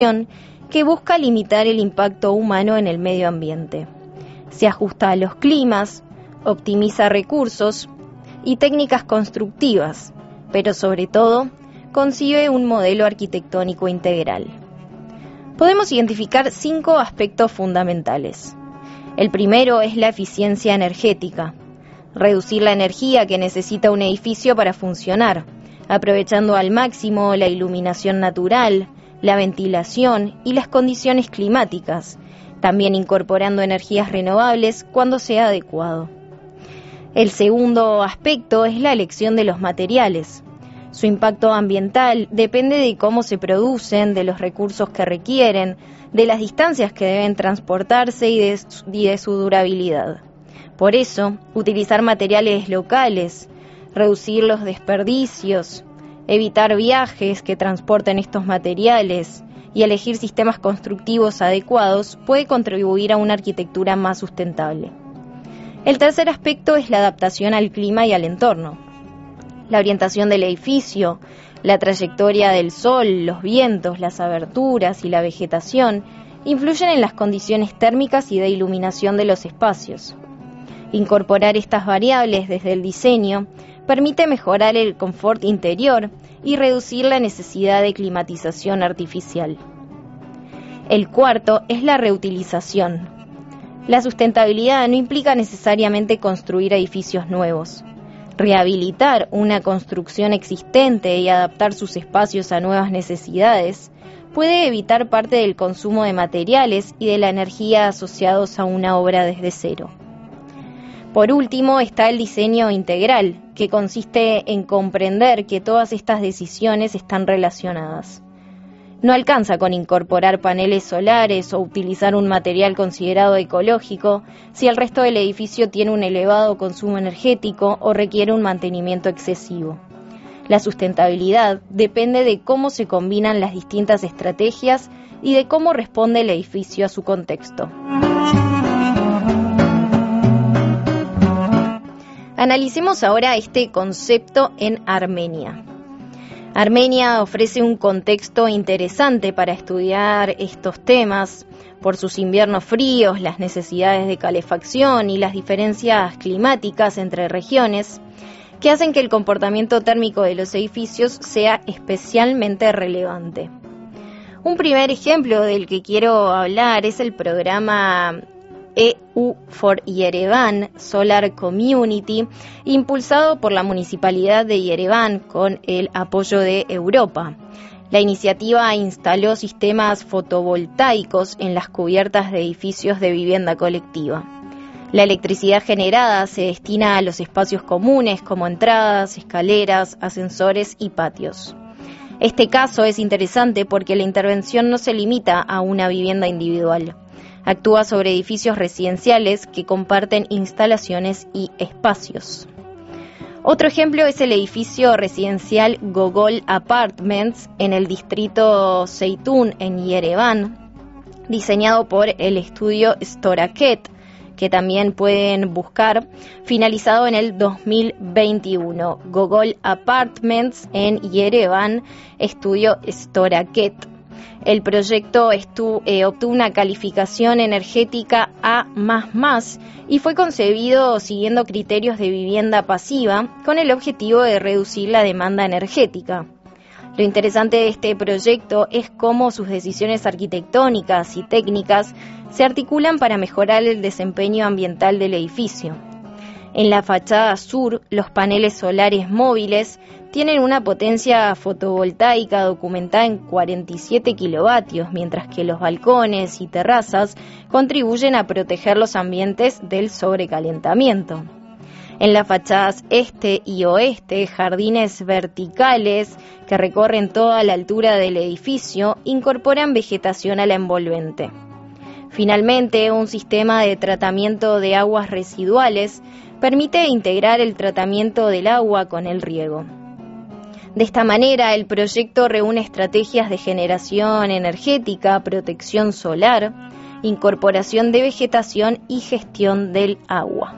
que busca limitar el impacto humano en el medio ambiente. Se ajusta a los climas, optimiza recursos y técnicas constructivas, pero sobre todo concibe un modelo arquitectónico integral. Podemos identificar 5 aspectos fundamentales. El primero es la eficiencia energética, reducir la energía que necesita un edificio para funcionar, aprovechando al máximo la iluminación natural, la ventilación y las condiciones climáticas, también incorporando energías renovables cuando sea adecuado. El segundo aspecto es la elección de los materiales. Su impacto ambiental depende de cómo se producen, de los recursos que requieren, de las distancias que deben transportarse y de su durabilidad. Por eso, utilizar materiales locales, reducir los desperdicios, evitar viajes que transporten estos materiales y elegir sistemas constructivos adecuados puede contribuir a una arquitectura más sustentable. El tercer aspecto es la adaptación al clima y al entorno. La orientación del edificio, la trayectoria del sol, los vientos, las aberturas y la vegetación influyen en las condiciones térmicas y de iluminación de los espacios. Incorporar estas variables desde el diseño permite mejorar el confort interior y reducir la necesidad de climatización artificial. El cuarto es la reutilización. La sustentabilidad no implica necesariamente construir edificios nuevos. Rehabilitar una construcción existente y adaptar sus espacios a nuevas necesidades puede evitar parte del consumo de materiales y de la energía asociados a una obra desde cero. Por último está el diseño integral, que consiste en comprender que todas estas decisiones están relacionadas. No alcanza con incorporar paneles solares o utilizar un material considerado ecológico si el resto del edificio tiene un elevado consumo energético o requiere un mantenimiento excesivo. La sustentabilidad depende de cómo se combinan las distintas estrategias y de cómo responde el edificio a su contexto. Analicemos ahora este concepto en Armenia. Armenia ofrece un contexto interesante para estudiar estos temas por sus inviernos fríos, las necesidades de calefacción y las diferencias climáticas entre regiones que hacen que el comportamiento térmico de los edificios sea especialmente relevante. Un primer ejemplo del que quiero hablar es el programa EU for Yerevan Solar Community, impulsado por la Municipalidad de Yerevan con el apoyo de Europa. La iniciativa instaló sistemas fotovoltaicos en las cubiertas de edificios de vivienda colectiva. La electricidad generada se destina a los espacios comunes como entradas, escaleras, ascensores y patios. Este caso es interesante porque la intervención no se limita a una vivienda individual. Actúa sobre edificios residenciales que comparten instalaciones y espacios. Otro ejemplo es el edificio residencial Gogol Apartments en el distrito Zeytun en Yerevan, diseñado por el estudio Storaket, que también pueden buscar, finalizado en el 2021. Gogol Apartments en Yerevan, estudio Storaket. El proyecto obtuvo una calificación energética A++ y fue concebido siguiendo criterios de vivienda pasiva con el objetivo de reducir la demanda energética. Lo interesante de este proyecto es cómo sus decisiones arquitectónicas y técnicas se articulan para mejorar el desempeño ambiental del edificio. En la fachada sur, los paneles solares móviles tienen una potencia fotovoltaica documentada en 47 kilovatios, mientras que los balcones y terrazas contribuyen a proteger los ambientes del sobrecalentamiento. En las fachadas este y oeste, jardines verticales que recorren toda la altura del edificio incorporan vegetación a la envolvente. Finalmente, un sistema de tratamiento de aguas residuales permite integrar el tratamiento del agua con el riego. De esta manera, el proyecto reúne estrategias de generación energética, protección solar, incorporación de vegetación y gestión del agua.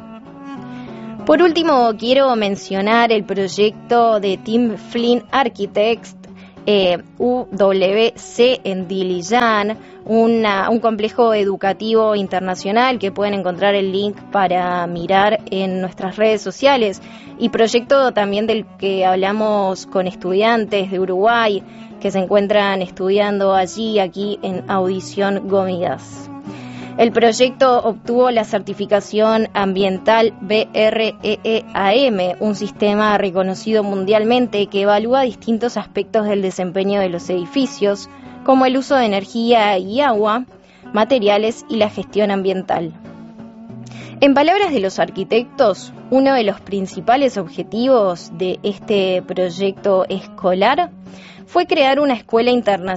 Por último, quiero mencionar el proyecto de Tim Flynn Architects UWC en Dilijan, un complejo educativo internacional que pueden encontrar el link para mirar en nuestras redes sociales, y proyecto también del que hablamos con estudiantes de Uruguay que se encuentran estudiando aquí en Audición Gomidas. El proyecto obtuvo la certificación ambiental BREEAM, un sistema reconocido mundialmente que evalúa distintos aspectos del desempeño de los edificios, como el uso de energía y agua, materiales y la gestión ambiental. En palabras de los arquitectos, uno de los principales objetivos de este proyecto escolar fue crear una escuela internacional